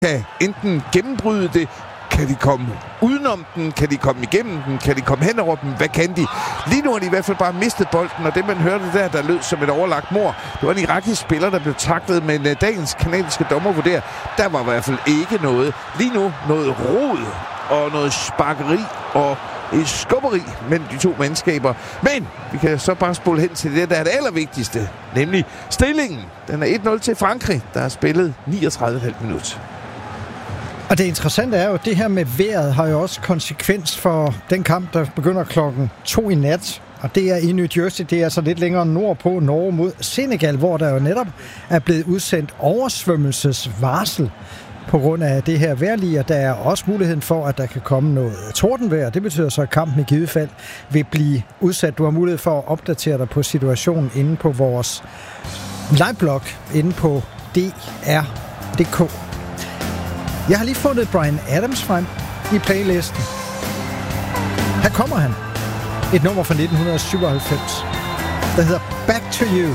kan enten gennembryde det, kan de komme udenom den, kan de komme igennem den, kan de komme hen over dem, hvad kan de? Lige nu har de i hvert fald bare mistet bolden, og det man hørte der lød som et overlagt mord. Det var en irakisk spiller, der blev taklet, men dagens kanadiske dommer vurderer, der var i hvert fald ikke noget. Lige nu noget rod og noget sparkeri og et skubberi mellem de to mandskaber. Men vi kan så bare spole hen til det, der er det allervigtigste, nemlig stillingen. Den er 1-0 til Frankrig, der har spillet 39,5 minutter. Og det interessante er jo, at det her med vejret har jo også konsekvens for den kamp, der begynder 2:00 i nat. Og det er i New Jersey, det er altså lidt længere nordpå, Norge mod Senegal, hvor der jo netop er blevet udsendt oversvømmelsesvarsel på grund af det her vejrlige, og der er også muligheden for, at der kan komme noget tordenvejr. Det betyder så, at kampen i givet fald vil blive udsat. Du har mulighed for at opdatere dig på situationen inde på vores liveblog, inde på dr.dk. Jeg har lige fundet Bryan Adams frem i playlisten. Her kommer han. Et nummer fra 1997, der hedder Back to You.